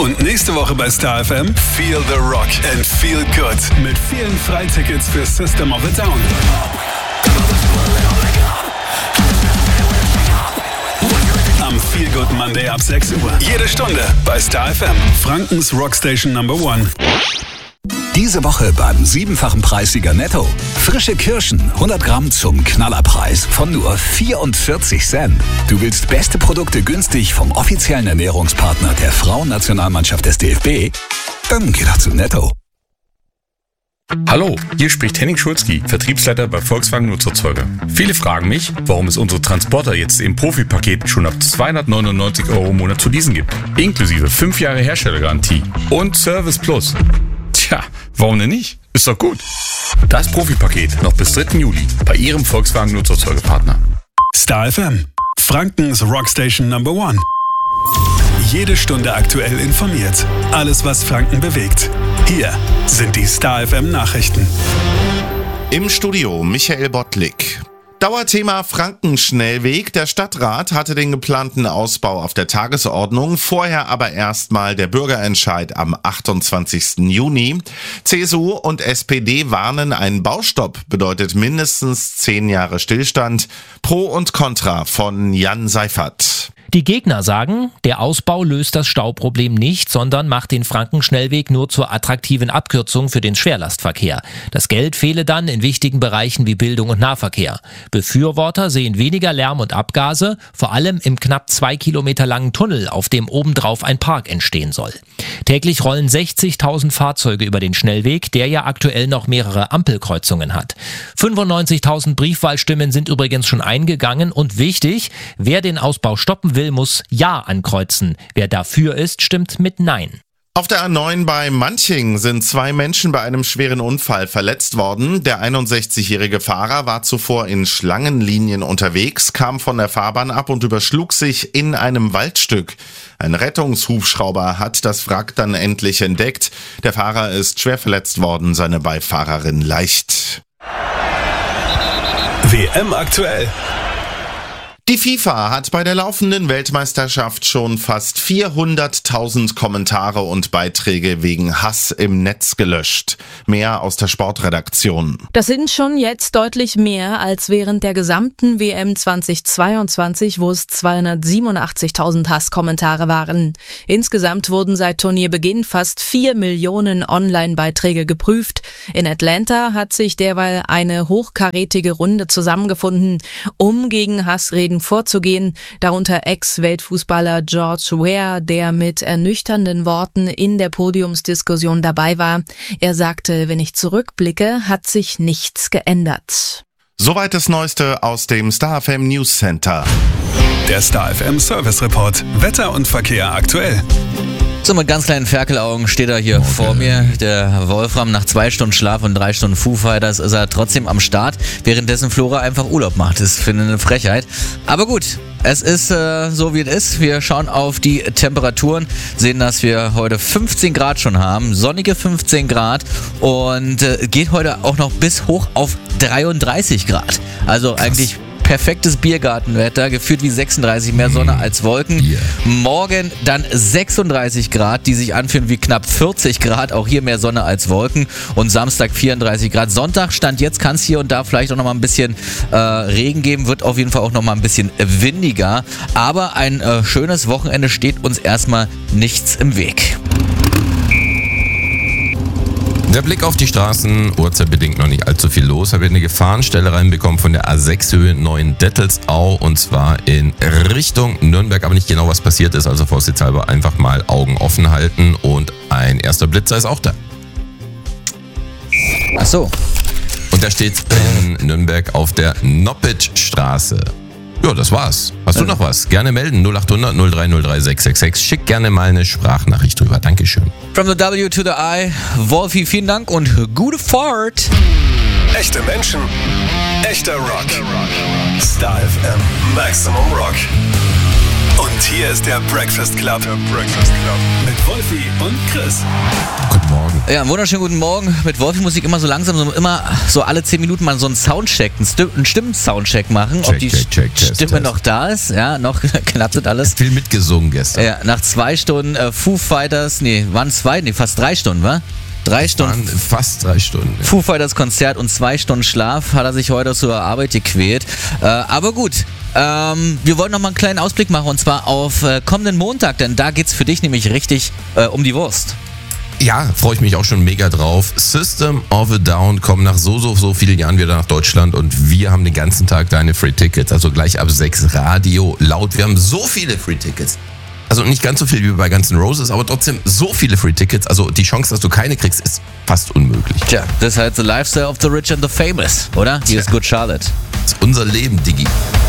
Und nächste Woche bei Star FM Feel the Rock and Feel Good mit vielen Freitickets für System of a Down. Am Feel Good Monday ab 6 Uhr. Jede Stunde bei Star FM, Frankens Rockstation Number 1. Diese Woche beim 7-fachen Preissieger Netto. Frische Kirschen, 100 Gramm zum Knallerpreis von nur 44 Cent. Du willst beste Produkte günstig vom offiziellen Ernährungspartner der Frauennationalmannschaft des DFB? Dann geh doch zu Netto. Hallo, hier spricht Henning Schulzki, Vertriebsleiter bei Volkswagen Nutzerzeuger. Viele fragen mich, warum es unsere Transporter jetzt im Profi-Paket schon ab 299 € im Monat zu leasen gibt. Inklusive 5 Jahre Herstellergarantie und Service Plus. Tja, warum denn nicht? Ist doch gut. Das Profi-Paket noch bis 3. Juli bei Ihrem Volkswagen Nutzerzeugerpartner. Star FM, Frankens Rockstation Number 1. Jede Stunde aktuell informiert. Alles, was Franken bewegt. Hier sind die Star FM Nachrichten. Im Studio Michael Bottlik. Dauerthema Frankenschnellweg. Der Stadtrat hatte den geplanten Ausbau auf der Tagesordnung, vorher aber erstmal der Bürgerentscheid am 28. Juni. CSU und SPD warnen, ein Baustopp bedeutet mindestens 10 Jahre Stillstand. Pro und Contra von Jan Seifert. Die Gegner sagen, der Ausbau löst das Stauproblem nicht, sondern macht den Frankenschnellweg nur zur attraktiven Abkürzung für den Schwerlastverkehr. Das Geld fehle dann in wichtigen Bereichen wie Bildung und Nahverkehr. Befürworter sehen weniger Lärm und Abgase, vor allem im knapp 2 Kilometer langen Tunnel, auf dem obendrauf ein Park entstehen soll. Täglich rollen 60.000 Fahrzeuge über den Schnellweg, der ja aktuell noch mehrere Ampelkreuzungen hat. 95.000 Briefwahlstimmen sind übrigens schon eingegangen und wichtig, wer den Ausbau stoppen will, muss Ja ankreuzen. Wer dafür ist, stimmt mit Nein. Auf der A9 bei Manching sind 2 Menschen bei einem schweren Unfall verletzt worden. Der 61-jährige Fahrer war zuvor in Schlangenlinien unterwegs, kam von der Fahrbahn ab und überschlug sich in einem Waldstück. Ein Rettungshubschrauber hat das Wrack dann endlich entdeckt. Der Fahrer ist schwer verletzt worden, seine Beifahrerin leicht. WM aktuell. Die FIFA hat bei der laufenden Weltmeisterschaft schon fast 400.000 Kommentare und Beiträge wegen Hass im Netz gelöscht. Mehr aus der Sportredaktion. Das sind schon jetzt deutlich mehr als während der gesamten WM 2022, wo es 287.000 Hasskommentare waren. Insgesamt wurden seit Turnierbeginn fast 4 Millionen Online-Beiträge geprüft. In Atlanta hat sich derweil eine hochkarätige Runde zusammengefunden, um gegen Hassreden vorzugehen, darunter Ex-Weltfußballer George Weah, der mit ernüchternden Worten in der Podiumsdiskussion dabei war. Er sagte, wenn ich zurückblicke, hat sich nichts geändert. Soweit das Neueste aus dem Star FM News Center. Der Star FM Service Report. Wetter und Verkehr aktuell. So, mit ganz kleinen Ferkelaugen steht er hier vor mir. Der Wolfram, nach 2 Stunden Schlaf und 3 Stunden Foo Fighters ist er trotzdem am Start, währenddessen Flora einfach Urlaub macht. Das finde ich eine Frechheit. Aber gut, es ist so wie es ist. Wir schauen auf die Temperaturen, sehen, dass wir heute 15 Grad schon haben, sonnige 15 Grad und geht heute auch noch bis hoch auf 33 Grad. Also eigentlich perfektes Biergartenwetter, gefühlt wie 36, mehr Sonne als Wolken. Yeah. Morgen dann 36 Grad, die sich anfühlen wie knapp 40 Grad, auch hier mehr Sonne als Wolken. Und Samstag 34 Grad. Sonntag, Stand jetzt, kann es hier und da vielleicht auch noch mal ein bisschen Regen geben, wird auf jeden Fall auch noch mal ein bisschen windiger. Aber ein schönes Wochenende steht uns erstmal nichts im Weg. Der Blick auf die Straßen, uhrzeitbedingt noch nicht allzu viel los. Habe ich eine Gefahrenstelle reinbekommen von der A6 Höhe Neuendettelsau und zwar in Richtung Nürnberg, aber nicht genau was passiert ist, also vorsichtshalber einfach mal Augen offen halten und ein erster Blitzer ist auch da. Ach so. Und der steht in Nürnberg auf der Noppitschstraße. Ja, das war's. Hast du noch was? Gerne melden. 0800 0303 666. Schick gerne mal eine Sprachnachricht drüber. Dankeschön. From the W to the I. Wolfi, vielen Dank und gute Fahrt. Echte Menschen, echter Rock. Star FM Maximum Rock. Und hier ist der Breakfast Club. Mit Wolfi und Chris. Guten Morgen. Ja, einen wunderschönen guten Morgen. Mit Wolfi-Musik immer so langsam, immer so alle 10 Minuten mal so einen Soundcheck, einen Stimmen-Soundcheck machen. Ob die Stimme noch da ist. Ja, noch klappt das alles. Viel mitgesungen gestern. Ja, nach 2 Stunden Foo Fighters, fast 3 Stunden, wa? 3 Stunden. Fast 3 Stunden. Ja. Foo Fighters Konzert und 2 Stunden Schlaf hat er sich heute zur Arbeit gequält. Aber gut, wir wollen noch mal einen kleinen Ausblick machen und zwar auf kommenden Montag, denn da geht's für dich nämlich richtig um die Wurst. Ja, freue ich mich auch schon mega drauf. System of a Down kommen nach so vielen Jahren wieder nach Deutschland und wir haben den ganzen Tag deine Free Tickets, also gleich ab 6 Radio laut. Wir haben so viele Free Tickets. Also nicht ganz so viel wie bei Guns N' Roses, aber trotzdem so viele Free Tickets. Also die Chance, dass du keine kriegst, ist fast unmöglich. Tja, das ist halt the lifestyle of the rich and the famous, oder? Hier ist Good Charlotte. Das ist unser Leben, Diggi.